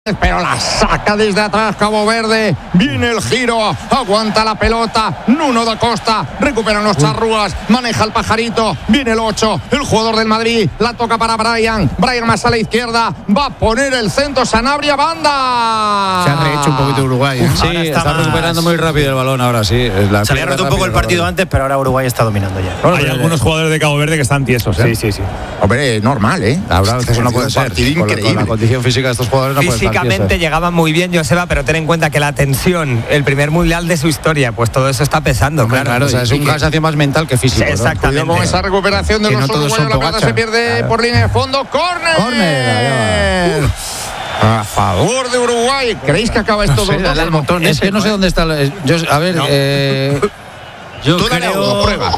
Pero la saca desde atrás Cabo Verde. Viene el giro, aguanta la pelota. Nuno da Costa, recuperan los charrúas. Maneja el pajarito, viene el 8. El jugador del Madrid, la toca para Brian. Brian más a la izquierda, va a poner el centro. Sanabria, banda. Se ha rehecho un poquito Uruguay, ¿eh? Sí, está recuperando muy rápido el balón ahora, sí. Se había roto un poco el partido antes, pero ahora Uruguay está dominando ya. Bueno, hay algunos jugadores de Cabo Verde que están tiesos, ¿eh? Sí. Hombre, normal, ¿eh? Ahora a veces no puede ser. Con la condición física de estos jugadores no puede ser. Físicamente llegaban muy bien, Joseba, pero ten en cuenta que la tensión, el primer mundial de su historia, pues todo eso está pesando. Claro, o sea, es un cansancio más mental que físico. Sí, exactamente. Con esa recuperación de los uruguayos, la pelota se pierde por línea de fondo. ¡Córner! A favor de Uruguay. ¿Creéis que acaba esto 2-2? Es que no sé dónde está. A ver, yo creo. Prueba.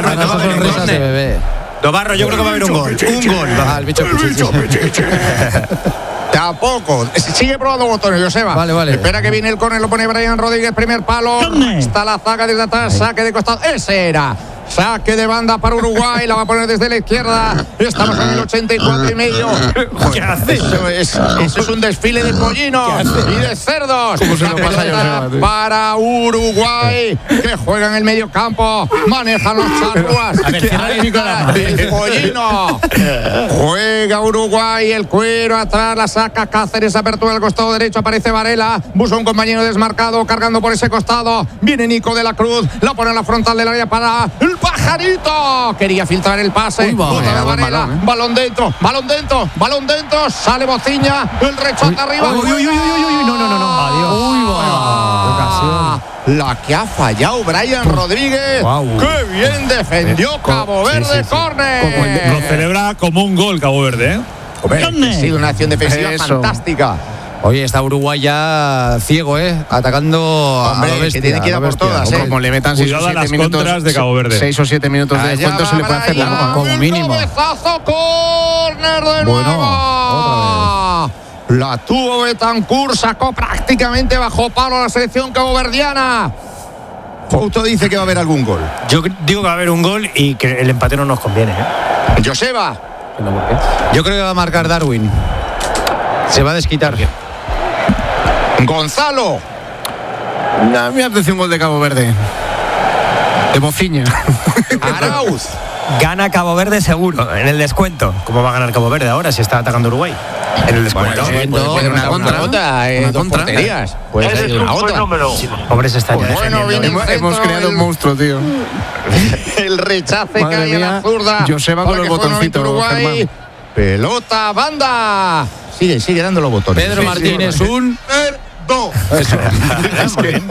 Dobarro, yo creo que va a haber un gol. El bicho. Tampoco. Sigue probando botones, Joseba. Vale. Espera que viene el córner, lo pone Brian Rodríguez, primer palo. Está la zaga desde atrás, saque de costado. Ese era. Saque de banda para Uruguay, la va a poner desde la izquierda. Estamos en el 84 y medio. ¿Qué hace? Eso es un desfile de pollinos y de cerdos. ¿Cómo se lo pasa Joseba, para Uruguay, que juega en el medio campo. Manejan los charruas. El pollino. Juega Uruguay, el cuero atrás, la saca Cáceres, apertura del costado derecho, aparece Varela. Busca un compañero desmarcado, cargando por ese costado. Viene Nico de la Cruz, la pone en la frontal del área para el pajarito. Quería filtrar el pase. Varela, balón dentro. Sale Bociña, el rechazo arriba. No. Adiós. La que ha fallado Brian Rodríguez. ¡Qué bien defendió Cabo Verde! ¡Córner! Lo celebra como un gol Cabo Verde, ¿eh? Ha sido una acción defensiva fantástica. Oye, está Uruguay ya ciego, atacando a la bestia. Que tiene que ir a por todas, Como le metan 6 o 7 minutos de Cabo Verde. 6 o 7 minutos de descuento se le puede hacer la como mínimo. ¡Cabezazo! ¡Córner de nuevo! Otra vez. La tuvo Betancourt, sacó prácticamente bajo palo a la selección caboverdiana. Fouto dice que va a haber algún gol. Yo digo que va a haber un gol y que el empate no nos conviene, ¿eh? Joseba. Yo creo que va a marcar Darwin. Se va a desquitar. Gonzalo. Me apetece un gol de Cabo Verde. De Bociña. Arauz. Gana Cabo Verde seguro, en el descuento. ¿Cómo va a ganar Cabo Verde ahora si está atacando Uruguay? En el descuento. Puede una contra. Dos porterías. Puede ser una otra. Pobres están ya defendiendo. Hemos creado un monstruo, tío. El rechace cae a la zurda. Joseba con el botoncito. Uruguay. Pelota, banda. Sigue dando los botones. Pedro Martínez, un... Eso. Es que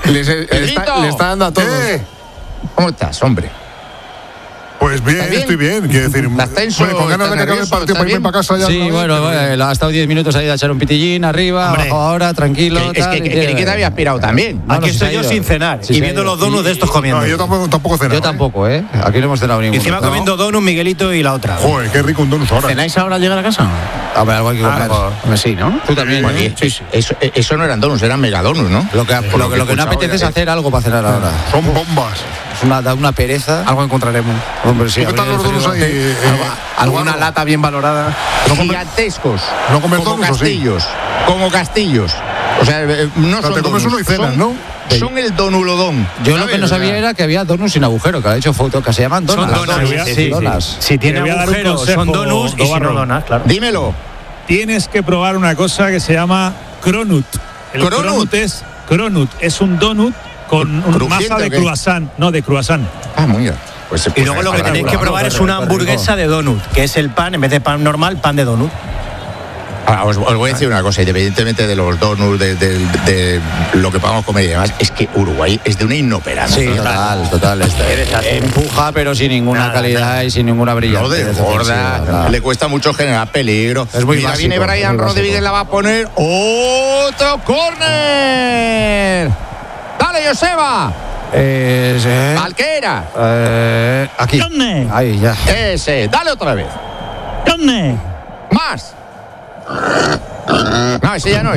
le está dando a todos. ¿Cómo estás, hombre? Pues bien, estoy bien. Quiero decir, con ganas de que acabe el partido para irme para casa ya. Sí, ha estado 10 minutos ahí de echar un pitillín arriba, abajo ahora, tranquilo. Es que te había aspirado también. Aquí estoy yo sin cenar y viendo los donuts de estos comiendo. No, yo tampoco cenado. Yo tampoco, Aquí no hemos cenado ninguno. Y encima comiendo donuts, Miguelito y la otra. Joder, qué rico un donut ahora. ¿Cenáis ahora al llegar a casa? A ver, algo hay que comer. Pues sí, ¿no? Tú también. Sí. Eso no eran donuts, eran megadonuts, ¿no? Lo que no apetece es hacer algo para cenar ahora. Son bombas. Da una pereza. Algo encontraremos. Hombre, sí. ¿Qué tal los donuts ahí? Alguna lata bien valorada. Gigantescos. No comer como donuts, castillos. Como castillos. O sea, no son te comes uno y cenas, ¿no? Son el donulodón. Yo lo que no sabía era que había donuts sin agujero, que ha hecho foto, que se llaman donuts. Son donuts. Si tiene agujero, son donuts y si no donuts, claro. Dímelo. Tienes que probar una cosa que se llama cronut. El cronut es un donut con una masa de croissant. No, de croissant. Ah, muy bien. Y luego lo que tenéis que probar es una hamburguesa de donut, que es el pan, en vez de pan normal, pan de donut. Os voy a decir una cosa, independientemente de los donuts, de lo que podamos comer y demás, es que Uruguay es de una inoperancia. Sí, total. Empuja, pero sin ninguna calidad y sin ninguna brillantez. No desborda, le cuesta mucho generar peligro. Es muy básico. Viene Brian Rodríguez, la va a poner. ¡Otro córner! ¡Dale, Joseba! Valquera. Aquí. Ahí, ya. Ese, dale otra vez. Más. No, ese ya no.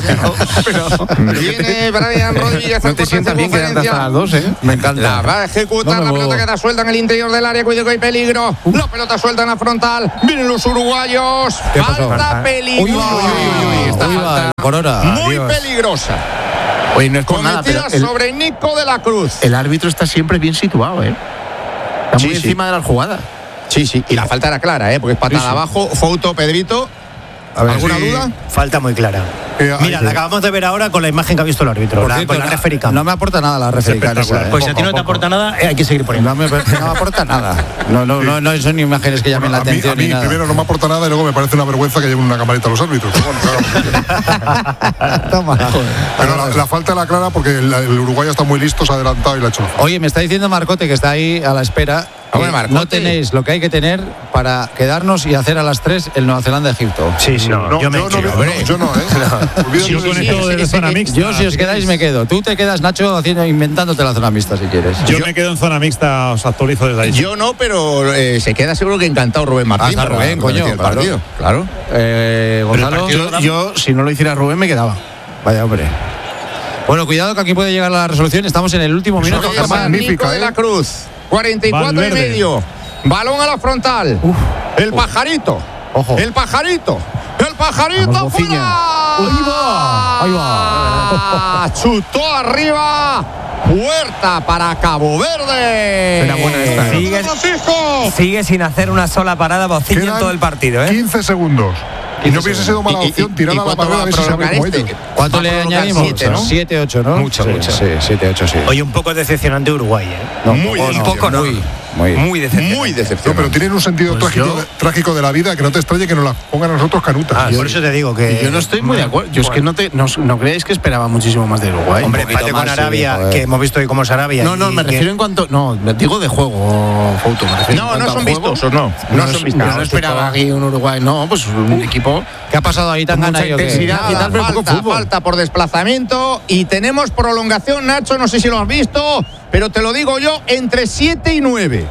Viene Brian Rodríguez. No te sientas bien quedando hasta las 2, ¿eh? Me encanta. La va a ejecutar, la pelota queda suelta en el interior del área, cuidado que hay peligro. La pelota suelta en la frontal. Vienen los uruguayos. Falta peligrosa. Esta falta muy peligrosa. Oye, no es por nada, pero sobre Nico de la Cruz. El árbitro está siempre bien situado, ¿eh? Está muy encima de las jugadas. Sí. Y la falta era clara, porque es patada abajo. Fouto, Pedrito. ¿Alguna duda? Falta muy clara. Mira, la acabamos de ver ahora con la imagen que ha visto el árbitro. Con la referee cam. No me aporta nada la referee cam. Pues si a ti no te aporta nada, hay que seguir poniendo. No me aporta nada. No son imagen que llamen la atención. A mí primero no me aporta nada y luego me parece una vergüenza que lleven una camarita a los árbitros. Toma. Pero la falta era clara porque el Uruguay está muy listo, se ha adelantado y la ha hecho. Oye, me está diciendo Marcote, que está ahí a la espera. No tenéis lo que hay que tener para quedarnos y hacer a las 3 el Nueva Zelanda-Egipto. Sí. Yo no, Yo con esto de zona mixta. Yo, si os quedáis, me quedo. Tú te quedas, Nacho, inventándote la zona mixta, si quieres. Yo me quedo en zona mixta, os actualizo desde ahí. Yo no, pero se queda seguro que encantado Rubén Martín. Hasta Rubén, coño, el partido. Claro. Gonzalo. Yo, si no lo hiciera Rubén, me quedaba. Vaya, hombre. Bueno, cuidado que aquí puede llegar la resolución. Estamos en el último minuto. Magnífica, de la Cruz. 44 Valverde. Y medio. Balón a la frontal. El pajarito. Ojo. El pajarito. ¡Fuera! Ahí va. Chutó arriba. Puerta para Cabo Verde. Era buena esta. Sigue sin hacer una sola parada Bociño en todo el partido. 15 segundos. Y no hubiese sido mala opción tirar a la barrera a ver si se abre como ellos. ¿Cuánto le añadimos? 7, 8, ¿no? Mucho. Sí, 7, 8, sí. Oye, un poco decepcionante Uruguay, Muy decepcionante. No, pero tienen un sentido trágico de la vida que no te extrañe que nos la pongan a nosotros canutas. Por eso te digo que yo no estoy muy de acuerdo. Yo es que no creéis que esperaba muchísimo más de Uruguay. Hombre, empate con Arabia, que hemos visto hoy cómo es Arabia. No, me refiero en cuanto. No, digo de juego, Fouto. No son vistosos, no son vistosos. No esperaba aquí un Uruguay, pues un equipo. ¿Qué ha pasado ahí tan gana? Falta por desplazamiento y tenemos prolongación, Nacho, no sé si lo has visto, pero te lo digo yo, entre 7 y 9.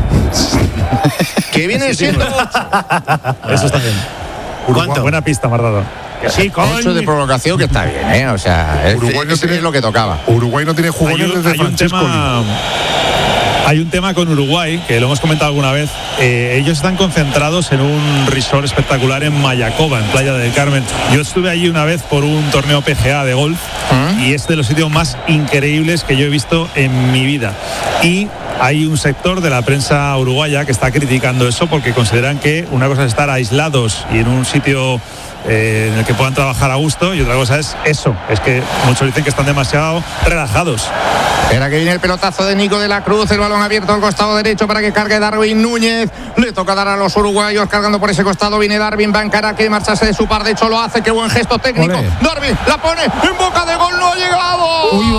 Que viene siendo 8. Eso está bien. ¿Cuánto? Buena pista, Mardado. Sí, con 8 de prolongación, que está bien, O sea, Uruguay no tiene lo que tocaba. Uruguay no tiene jugones desde Francesco. Hay un tema con Uruguay, que lo hemos comentado alguna vez. Ellos están concentrados en un resort espectacular en Mayacoba, en Playa del Carmen. Yo estuve allí una vez por un torneo PGA de golf y es de los sitios más increíbles que yo he visto en mi vida. Y hay un sector de la prensa uruguaya que está criticando eso porque consideran que una cosa es estar aislados y en un sitio en el que puedan trabajar a gusto, y otra cosa es eso, es que muchos dicen que están demasiado relajados. Espera que viene el pelotazo de Nico de la Cruz, el balón abierto al costado derecho para que cargue Darwin Núñez. Le toca dar a los uruguayos cargando por ese costado. Viene Darwin, va a encarar que marcharse de su par, de hecho lo hace, qué buen gesto técnico. Olé. Darwin la pone en boca de gol, no ha llegado. Uy,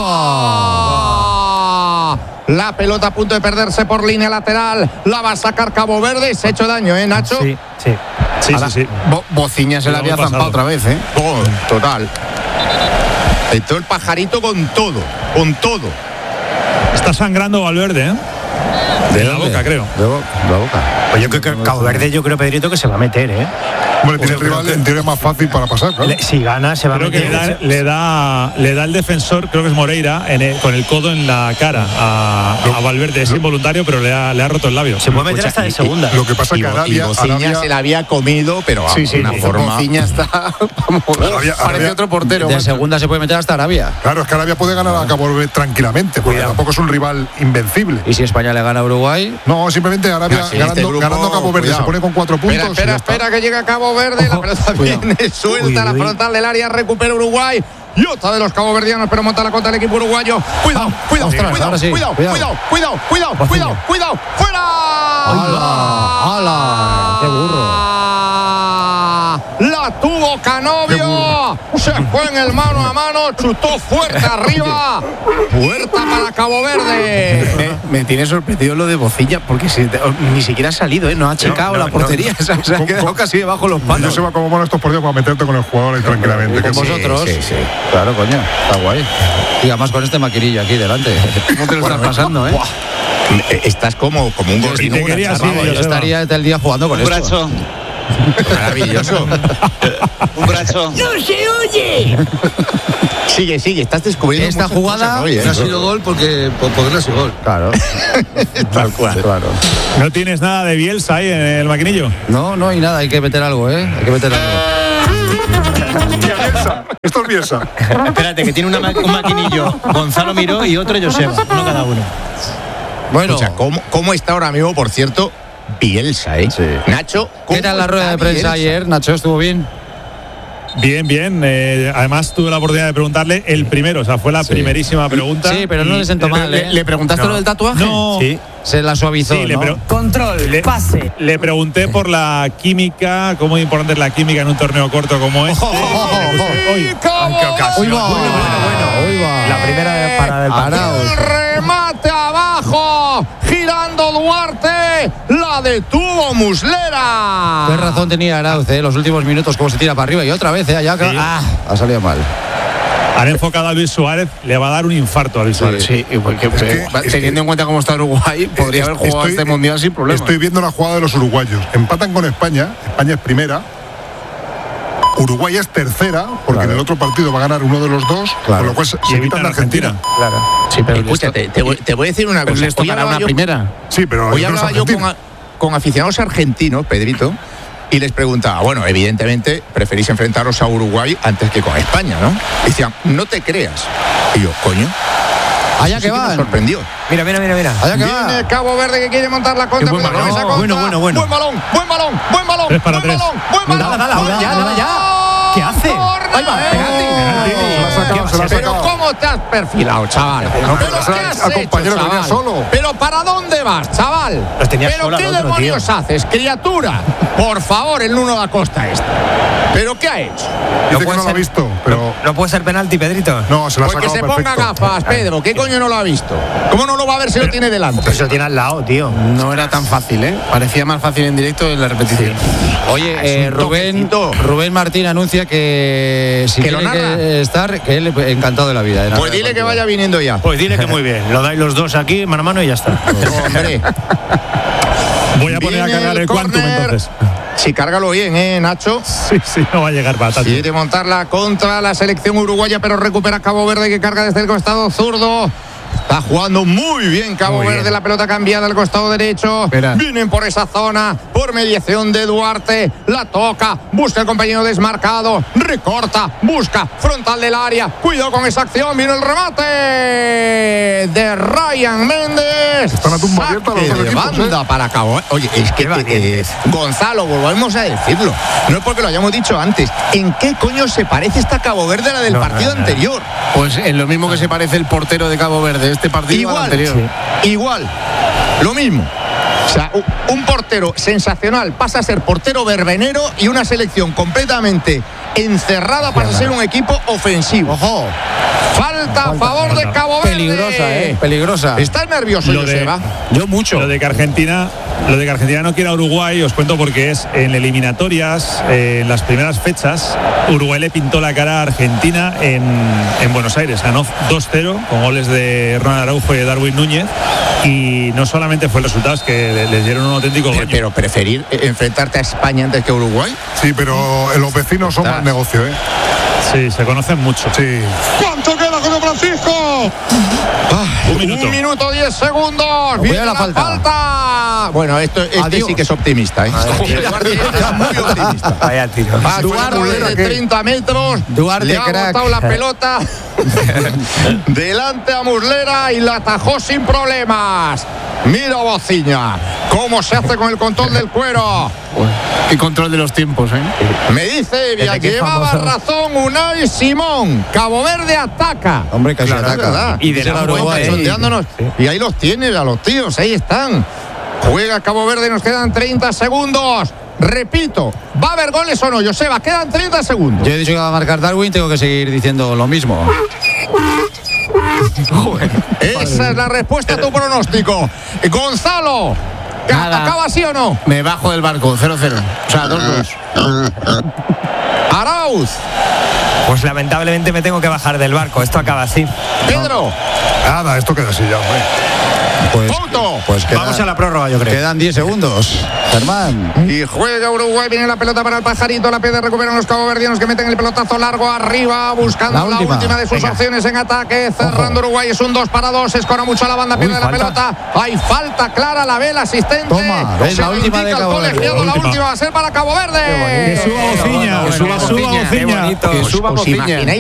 va. La pelota a punto de perderse por línea lateral, la va a sacar Cabo Verde. Se ha hecho daño, Nacho. Sí. Bociña se la había zampado otra vez, Total. Entró el pajarito con todo. Está sangrando Valverde, de la boca, creo. De la boca. Pues yo creo que Cabo Verde, Pedrito, que se va a meter, Hombre, tiene el rival en teoría más fácil para pasar, claro. Si gana, se va a meter. Creo que le da el defensor, creo que es Moreira, con el codo en la cara a Valverde. Es involuntario, pero le ha roto el labio. Se puede meter hasta de segunda. Lo que pasa es que Arabia se la había comido, pero de una forma. Bociña está. Parece otro portero. De segunda se puede meter hasta Arabia. Claro, es que Arabia puede ganar a Cabo Verde tranquilamente, porque tampoco es un rival invencible. ¿Y si España le gana a Uruguay? No, simplemente Arabia ganando a Cabo Verde se pone con 4 puntos. Espera que llega Cabo Verde. La pelota viene suelta, la frontal del área, recupera Uruguay. Y otra de los caboverdianos, pero monta la contra del equipo uruguayo. Cuidado. ¡Fuera! ¡Hala! ¡Qué burro! La tuvo Canovio. Se fue en el mano a mano, chutó fuerte arriba. Puerta para Cabo Verde. Me tiene sorprendido lo de Bociña, porque ni siquiera ha salido, no ha checado la portería. Se ha quedado casi debajo de los palos. No se va como van estos partidos para meterte con el jugador ahí tranquilamente. Con vosotros. Sí. Claro, coño. Está guay. Y además con este maquinillo aquí delante. ¿Cómo te lo estás pasando, Estás como un gorrino. Yo estaría todo el día jugando con esto. Maravilloso. Un brazo. ¡No se oye! Sigue, estás descubriendo esta jugada hoy, ¿eh? No ha sido gol porque no ha sido gol. Claro. Tal cual. Claro. ¿No tienes nada de Bielsa ahí en el maquinillo? No hay nada, hay que meter algo, ¿eh? Hay que meter algo. Esto es Bielsa. Espérate, que tiene un maquinillo Gonzalo Miró y otro Joseba, uno cada uno. Bueno, O sea, ¿cómo está ahora mismo, por cierto, Bielsa, eh? Sí. Nacho, ¿cómo ¿qué tal la está rueda de prensa Bielsa? ayer, Nacho? ¿Estuvo bien? Bien. Además tuve la oportunidad de preguntarle el primero, o sea, fue la primerísima pregunta. Sí, pero no le sentó mal, ¿eh? ¿Le preguntaste lo del tatuaje? No. Sí. Se la suavizó, Sí, ¿no? Control, pase. Le pregunté por la química, cómo importante es la química en un torneo corto como este. Hoy, ¡Qué ocasión! Bueno. La primera parada del partido. El remate abajo, girando Duarte, la detuvo Muslera. Qué razón tenía Arauz, los últimos minutos, cómo se tira para arriba y otra vez, allá Sí. ha salido mal. Han enfocado a Luis Suárez, le va a dar un infarto a Luis Suárez. Sí, porque teniendo en cuenta cómo está Uruguay, podría haber jugado este mundial sin problema. Estoy viendo la jugada de los uruguayos. Empatan con España es primera. Uruguay es tercera, porque en el otro partido va a ganar uno de los dos, con lo cual se evitan de Argentina. Claro. Sí, pero Escúchate, te voy a decir una pero cosa. les tocará una primera. Sí, pero Hoy no es hablaba yo Argentina. con aficionados argentinos, Pedrito, y les preguntaba, bueno, evidentemente preferís enfrentaros a Uruguay antes que con España, ¿no? Y decían, no te creas. Y yo, coño. Allá eso que sí me van. sorprendió. Mira. Allá que va. Viene Cabo Verde que quiere montar la contra. Qué buen balón. Bueno. Buen balón. 3 para 3. Dala ya. ¿Qué hace? Ahí va, Pero ¿cómo te has perfilado, chaval? ¿Pero qué has al hecho, compañero que venía chaval? solo. ¿Pero para dónde vas, chaval? Los tenía ¿Pero sola qué al otro, demonios haces, criatura? Por favor, el Nuno da Costa este. ¿Pero qué ha hecho? Dice que no lo ha visto, pero No puede ser penalti, Pedrito. no, se lo ha Pues que sacado se ponga perfecto. gafas, Pedro. ¿Qué coño no lo ha visto? ¿Cómo no lo va a ver si lo tiene delante? Pues lo tiene al lado, tío. No era tan fácil, ¿eh? Parecía más fácil en directo en la repetición. Oye, un Rubén toquecito. Martín anuncia que si Que lo tiene narra. que estar, que él encantado de la vida. de narrar Pues el dile que partido. vaya viniendo ya. Pues dile que muy bien. Lo dais los dos aquí, mano a mano y ya está. Hombre. Voy a poner a Viene cargar el el Quantum córner. entonces. Sí, cárgalo bien, Nacho. Sí, no va a llegar para tanto. Quiere montarla contra la selección uruguaya, pero recupera Cabo Verde que carga desde el costado zurdo. Está jugando muy bien Cabo Verde, la pelota cambiada al costado derecho. Espera. Vienen por esa zona, por mediación de Duarte. La toca, busca el compañero desmarcado, recorta, busca, frontal del área. Cuidado con esa acción, viene el remate de Ryan Méndez. Están a tumba abierta los Saque dos de equipos, banda para Cabo. Oye, es que Gonzalo, volvemos a decirlo. No es porque lo hayamos dicho antes. ¿En qué coño se parece esta Cabo Verde a la del partido anterior? Pues en lo mismo que se parece el portero de Cabo Verde, este partido al anterior. Igual, lo mismo. O sea, un portero sensacional pasa a ser portero verbenero y una selección completamente encerrada pasa a ser un equipo ofensivo. Ojo, Falta a favor de Cabo Verde. peligrosa, peligrosa. ¿Estás nervioso, Lo de- Joseba? Yo mucho. Lo de que Argentina no quiera a Uruguay, os cuento porque es en eliminatorias, en las primeras fechas, Uruguay le pintó la cara a Argentina en Buenos Aires. Ganó 2-0 con goles de Ronald Araujo y de Darwin Núñez. Y no solamente fue el resultado, es que les dieron un auténtico baño. Pero preferir enfrentarte a España antes que a Uruguay. Sí, pero los vecinos son más negocio, ¿eh? Sí, se conocen mucho. Sí. ¿Cuánto queda, José Francisco? Un minuto. 1 minuto 10 segundos. Viene la falta. Bueno, este Adiós. sí que es optimista, ¿eh? Duarte es muy optimista. Vaya tiro. Duarte de 30 metros. Duarte, le ha crack. botado la pelota delante a Muslera y la atajó sin problemas. Mira Bociña, cómo se hace con el control del cuero. Qué control de los tiempos, ¿eh? Me dice Evia, Desde que es llevaba famoso. razón Unai Simón. Cabo Verde ataca. Hombre, casi Claro, es ataca. verdad. Y de la Se Uruguay, cuenta, sondeándonos. Y ahí los tienes a los tíos, ahí están. Juega Cabo Verde, nos quedan 30 segundos. Repito, ¿va a haber goles o no, Joseba? Quedan 30 segundos. Yo he dicho que va a marcar Darwin, tengo que seguir diciendo lo mismo. Esa es la respuesta a tu pronóstico. Gonzalo, Nada. ¿acaba sí o no? Me bajo del barco, 0-0. O sea, 2-2. Arauz, Pues lamentablemente me tengo que bajar del barco. Esto acaba así. Pedro. Nada, esto queda así ya, hombre. Pues vamos a la prórroga, yo creo. Quedan 10 segundos. Germán. Y juega Uruguay, viene la pelota para el Pajarito, la pierde, recuperan los caboverdianos que meten el pelotazo largo arriba, buscando la última de sus opciones en ataque, cerrando Uruguay, es un 2-2, escora mucho a la banda, pierde la pelota, hay falta clara, la ve el asistente. Toma, ves la última de Cabo Verde. La última va a ser para Cabo Verde. Que suba Bociña, que suba Bociña. Que suba Bociña.